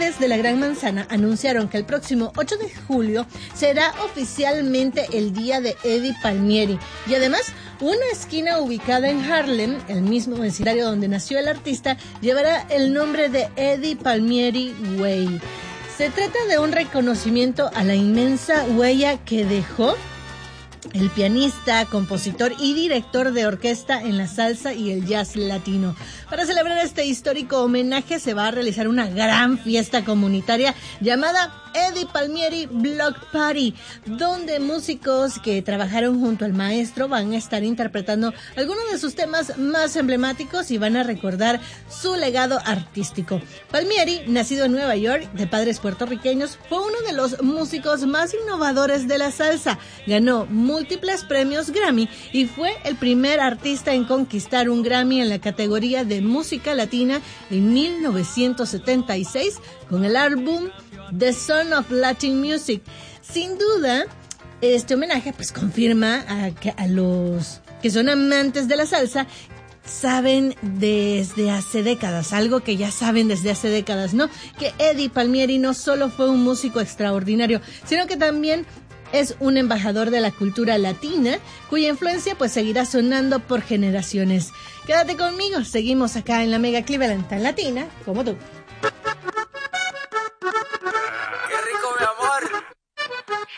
autoridades de la Gran Manzana anunciaron que el próximo 8 de julio será oficialmente el día de Eddie Palmieri. Y además, una esquina ubicada en Harlem, el mismo vecindario donde nació el artista, llevará el nombre de Eddie Palmieri Way. Se trata de un reconocimiento a la inmensa huella que dejó el pianista, compositor y director de orquesta en la salsa y el jazz latino. Para celebrar este histórico homenaje se va a realizar una gran fiesta comunitaria llamada Eddie Palmieri Block Party, donde músicos que trabajaron junto al maestro van a estar interpretando algunos de sus temas más emblemáticos y van a recordar su legado artístico. Palmieri, nacido en Nueva York, de padres puertorriqueños, fue uno de los músicos más innovadores de la salsa. Ganó múltiples premios Grammy y fue el primer artista en conquistar un Grammy en la categoría de música latina en 1976 con el álbum The Son of Latin Music. Sin duda, este homenaje pues confirma a los que son amantes de la salsa saben desde hace décadas, algo que ya saben desde hace décadas, ¿no? Que Eddie Palmieri no solo fue un músico extraordinario, sino que también es un embajador de la cultura latina, cuya influencia pues seguirá sonando por generaciones. Quédate conmigo, seguimos acá en la Mega Cleveland, tan latina como tú.